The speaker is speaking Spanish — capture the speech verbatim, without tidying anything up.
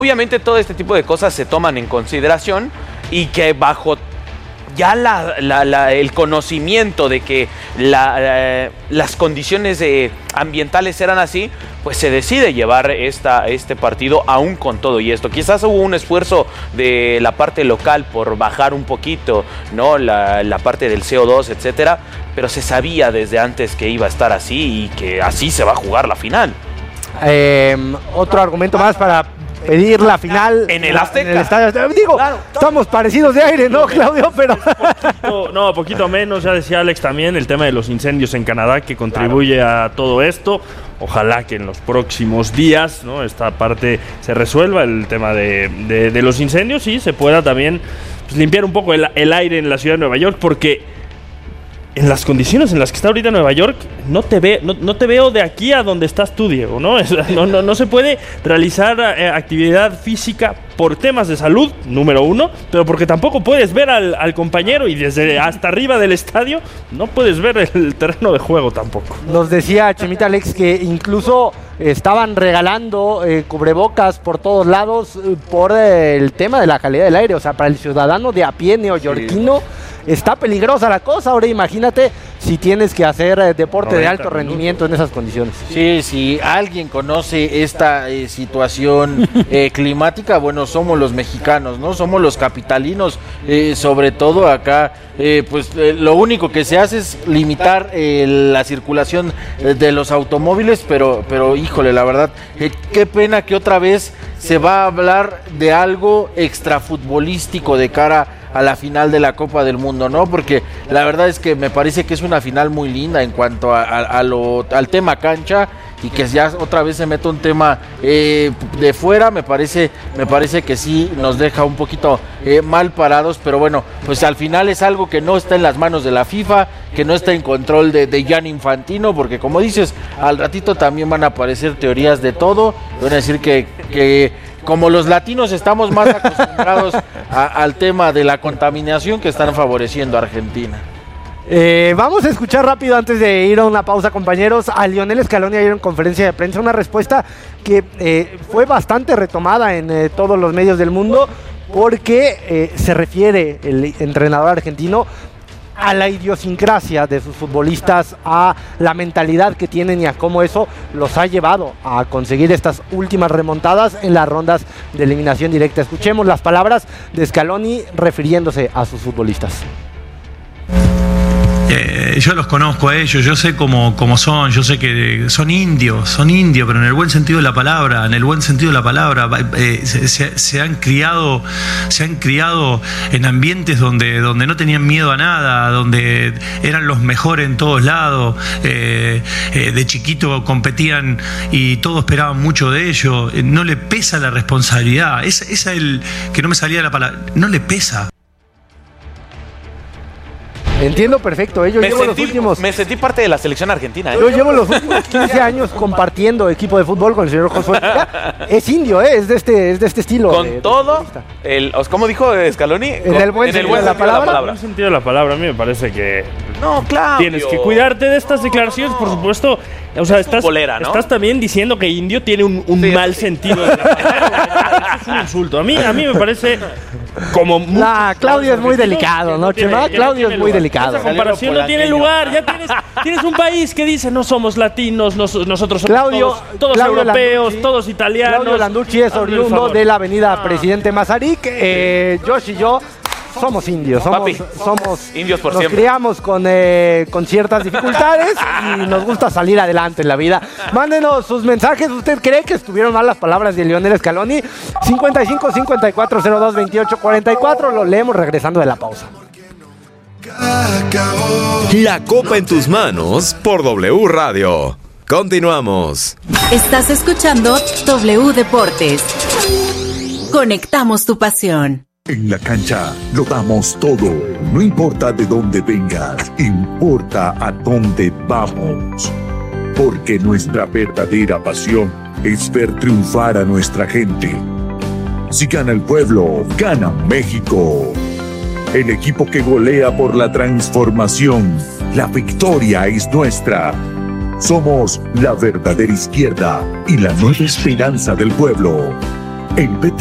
Obviamente todo este tipo de cosas se toman en consideración y que bajo ya la, la, la, el conocimiento de que la, eh, las condiciones eh, ambientales eran así, pues se decide llevar esta, este partido aún con todo y esto. Quizás hubo un esfuerzo de la parte local por bajar un poquito, ¿no? la, la parte del C O dos, etcétera, pero se sabía desde antes que iba a estar así y que así se va a jugar la final. Eh, otro argumento más para pedir la final en el Azteca. En el estadio. Digo, claro, estamos parecidos de aire, ¿no, Claudio? Pero poquito, no, poquito menos, ya decía Alex también, el tema de los incendios en Canadá que contribuye claro. a todo esto. Ojalá que en los próximos días, ¿no? esta parte se resuelva, el tema de, de, de los incendios y se pueda también pues, limpiar un poco el, el aire en la ciudad de Nueva York, porque en las condiciones en las que está ahorita Nueva York, no te, ve, no, no te veo de aquí a donde estás tú, Diego, ¿no? No, no, no se puede realizar eh, actividad física por temas de salud, número uno, pero porque tampoco puedes ver al, al compañero y desde hasta arriba del estadio no puedes ver el terreno de juego tampoco. Nos decía Chemita Alex que incluso estaban regalando eh, cubrebocas por todos lados eh, por eh, el tema de la calidad del aire, o sea, para el ciudadano de a pie neoyorquino. Sí. Está peligrosa la cosa, ahora imagínate si tienes que hacer eh, deporte de alto rendimiento en esas condiciones. Sí, si alguien conoce esta eh, situación eh, climática, bueno, somos los mexicanos, ¿no? Somos los capitalinos, eh, sobre todo acá, eh, pues eh, lo único que se hace es limitar eh, la circulación eh, de los automóviles, pero, pero híjole, la verdad, eh, qué pena que otra vez se va a hablar de algo extrafutbolístico de cara a la final de la Copa del Mundo, ¿no? Porque la verdad es que me parece que es una final muy linda en cuanto a, a, a lo, al tema cancha, y que ya otra vez se mete un tema eh, de fuera, me parece, me parece que sí nos deja un poquito eh, mal parados, pero bueno, pues al final es algo que no está en las manos de la FIFA, que no está en control de, de Gianni Infantino, porque como dices, al ratito también van a aparecer teorías de todo, van a decir que, que como los latinos estamos más acostumbrados a, al tema de la contaminación, que están favoreciendo a Argentina. Eh, vamos a escuchar rápido antes de ir a una pausa, compañeros, a Lionel Scaloni ayer en conferencia de prensa, una respuesta que eh, fue bastante retomada en eh, todos los medios del mundo, porque eh, se refiere el entrenador argentino a la idiosincrasia de sus futbolistas, a la mentalidad que tienen y a cómo eso los ha llevado a conseguir estas últimas remontadas en las rondas de eliminación directa. Escuchemos las palabras de Scaloni refiriéndose a sus futbolistas. Eh, yo los conozco a ellos, yo sé cómo, cómo son, yo sé que son indios, son indios, pero en el buen sentido de la palabra, en el buen sentido de la palabra, eh, se, se, se han criado, se han criado en ambientes donde, donde no tenían miedo a nada, donde eran los mejores en todos lados, eh, eh, de chiquito competían y todos esperaban mucho de ellos, eh, no le pesa la responsabilidad, esa es el que no me salía la palabra, no le pesa. Entiendo perfecto, ¿eh? Yo me, llevo sentí, los últimos, me sentí parte de la selección argentina. ¿eh? Yo llevo los últimos quince años compartiendo equipo de fútbol con el señor Josué. Es indio, ¿eh? Es de este, es de este estilo. Con de, todo, de el, ¿cómo dijo Scaloni? En el buen, en el buen sentido de la palabra. En el buen sentido de la palabra, a mí me parece que no, claro, tienes que cuidarte de estas declaraciones, por supuesto. O sea, estás, bolera, ¿no? estás también diciendo que indio tiene un, un sí, mal sí. sentido. Eso es un insulto. A mí, a mí me parece como... La Claudio es muy delicado, ¿no, Chema? Claudio es muy delicado. Esa comparación no tiene lugar. Ya tienes, tienes un país que dice no somos latinos, nos, nosotros somos Claudio, todos, todos Claudio europeos, Landucci, todos italianos. Claudio Landucci es oriundo de la avenida ah. Presidente Mazarik. Eh, Josh y yo somos indios, somos, Papi, somos indios por nos siempre. criamos con, eh, con ciertas dificultades y nos gusta salir adelante en la vida. Mándenos sus mensajes. ¿Usted cree que estuvieron mal las palabras de Lionel Scaloni? cincuenta y cinco, cincuenta y cuatro, cero dos, veintiocho, cuarenta y cuatro. Lo leemos regresando de la pausa. La copa en tus manos por W Radio. Continuamos. Estás escuchando W Deportes. Conectamos tu pasión. En la cancha lo damos todo, no importa de dónde vengas, importa a dónde vamos. Porque nuestra verdadera pasión es ver triunfar a nuestra gente. Si gana el pueblo, gana México. El equipo que golea por la transformación, la victoria es nuestra. Somos la verdadera izquierda y la nueva esperanza del pueblo. En